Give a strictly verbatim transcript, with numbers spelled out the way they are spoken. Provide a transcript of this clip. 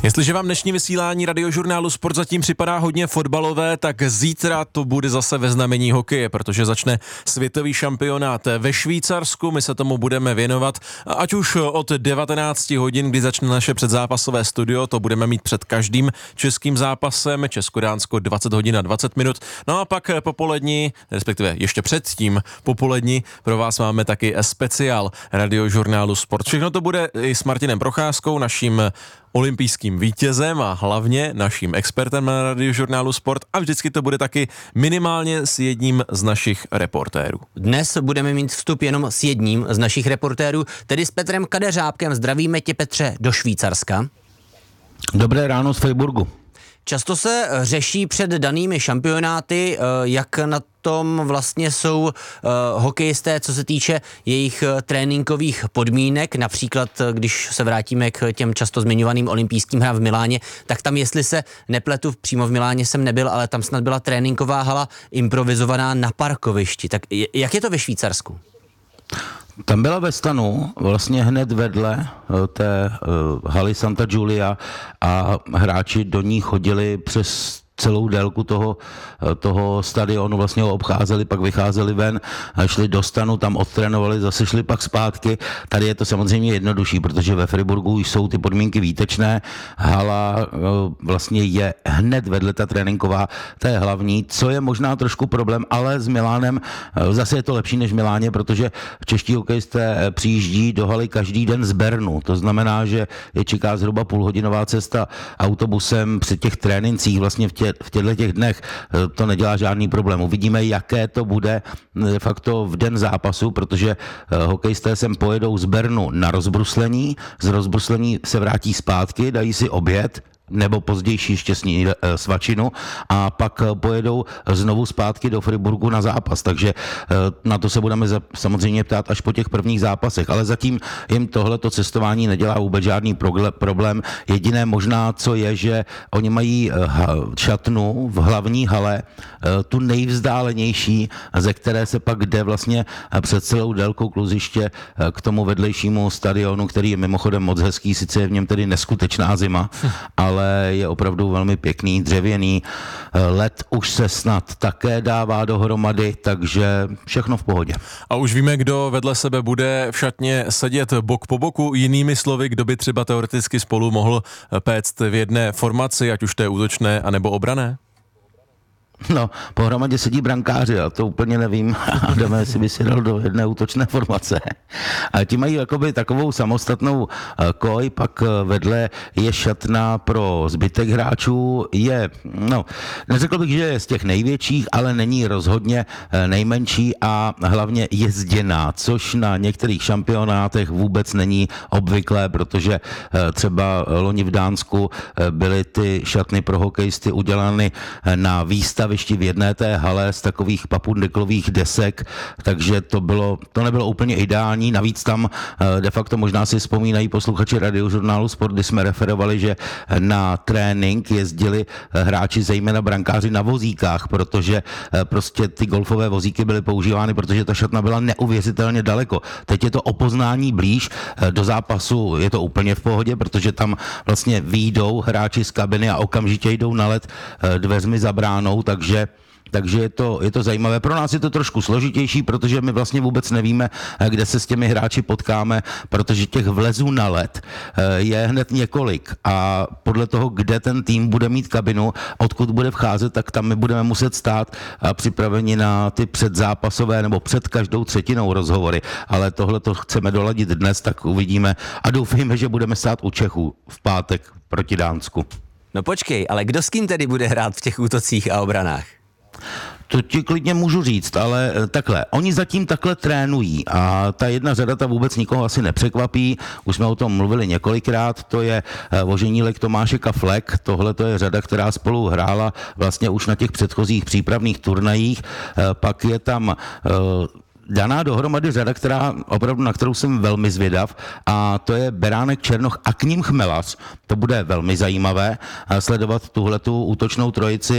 Jestliže vám dnešní vysílání radiožurnálu Sport zatím připadá hodně fotbalové, tak zítra to bude zase ve znamení hokeje, protože začne světový šampionát ve Švýcarsku. My se tomu budeme věnovat, ať už od devatenáct hodin, kdy začne naše předzápasové studio, to budeme mít před každým českým zápasem, Česko-Dánsko dvacet hodin a dvacet minut. No a pak popolední, respektive ještě předtím popolední, pro vás máme taky speciál radiožurnálu Sport. Všechno to bude i s Martinem Procházkou, naším olympijským vítězem a hlavně naším expertem na radiožurnálu Sport, a vždycky to bude taky minimálně s jedním z našich reportérů. Dnes budeme mít vstup jenom s jedním z našich reportérů, tedy s Petrem Kadeřábkem. Zdravíme tě, Petře, do Švýcarska. Dobré ráno z Freiburgu. Často se řeší před danými šampionáty, jak na tom vlastně jsou uh, hokejisté, co se týče jejich uh, tréninkových podmínek. Například, když se vrátíme k těm často zmiňovaným olympijským hrám v Miláně, tak tam, jestli se nepletu, přímo v Miláně jsem nebyl, ale tam snad byla tréninková hala improvizovaná na parkovišti. Tak jak je to ve Švýcarsku? Tam byla ve stanu, vlastně hned vedle té uh, haly Santa Giulia, a hráči do ní chodili přes celou délku toho, toho stadionu, vlastně ho obcházeli, pak vycházeli ven, šli do stanu, tam odtrénovali, zase šli pak zpátky. Tady je to samozřejmě jednodušší, protože ve Freiburgu jsou ty podmínky výtečné, hala vlastně je hned vedle, ta tréninková, ta je hlavní, co je možná trošku problém, ale s Milánem zase je to lepší než v Miláně, protože čeští hokejisté přijíždí do haly každý den z Bernu, to znamená, že je čeká zhruba půlhodinová cesta autobusem při těch trénincích, vlastně v těch v těchto těch dnech to nedělá žádný problém. Uvidíme, jaké to bude de facto v den zápasu, protože hokejisté sem pojedou z Bernu na rozbruslení, z rozbruslení se vrátí zpátky, dají si oběd, nebo pozdější ještě sní svačinu, a pak pojedou znovu zpátky do Freiburgu na zápas. Takže na to se budeme samozřejmě ptát až po těch prvních zápasech. Ale zatím jim tohleto cestování nedělá vůbec žádný problém. Jediné možná, co je, že oni mají šatnu v hlavní hale, tu nejvzdálenější, ze které se pak jde vlastně před celou délkou kluziště k tomu vedlejšímu stadionu, který je mimochodem moc hezký, sice je v něm tedy neskutečná zima, ale ale je opravdu velmi pěkný, dřevěný. Led už se snad také dává dohromady, takže všechno v pohodě. A už víme, kdo vedle sebe bude v šatně sedět bok po boku, jinými slovy, kdo by třeba teoreticky spolu mohl péct v jedné formaci, ať už to je útočné anebo obrané? No, pohromadě sedí brankáři, a to úplně nevím, Adame, jestli by si dal do jedné útočné formace. A ti mají jakoby takovou samostatnou koj, pak vedle je šatna pro zbytek hráčů, je, no, neřekl bych, že je z těch největších, ale není rozhodně nejmenší a hlavně je zděná, což na některých šampionátech vůbec není obvyklé, protože třeba loni v Dánsku byly ty šatny pro hokejisty udělány na výstavě v jedné té hale z takových papundeklových desek, takže to bylo, to nebylo úplně ideální. Navíc tam de facto možná si vzpomínají posluchači radiožurnálu Sport, kdy jsme referovali, že na trénink jezdili hráči, zejména brankáři, na vozíkách, protože prostě ty golfové vozíky byly používány, protože ta šatna byla neuvěřitelně daleko. Teď je to o poznání blíž, do zápasu je to úplně v pohodě, protože tam vlastně vyjdou hráči z kabiny a okamžitě jdou na led dveřmi za bránou, takže Takže, takže je to, je to zajímavé. Pro nás je to trošku složitější, protože my vlastně vůbec nevíme, kde se s těmi hráči potkáme, protože těch vlezů na led je hned několik a podle toho, kde ten tým bude mít kabinu, odkud bude vcházet, tak tam my budeme muset stát a připraveni na ty předzápasové nebo před každou třetinou rozhovory. Ale tohle to chceme doladit dnes, tak uvidíme a doufejme, že budeme stát u Čechů v pátek proti Dánsku. No počkej, ale kdo s kým tedy bude hrát v těch útocích a obranách? To ti klidně můžu říct, ale takhle, oni zatím takhle trénují a ta jedna řada ta vůbec nikoho asi nepřekvapí, už jsme o tom mluvili několikrát, to je Voženílek, Tomášek a Flek, tohle to je řada, která spolu hrála vlastně už na těch předchozích přípravných turnajích, pak je tam daná dohromady řada, která opravdu, na kterou jsem velmi zvědav, a to je Beránek, Černoch a k ním Chmelař. To bude velmi zajímavé sledovat tuhletu útočnou trojici.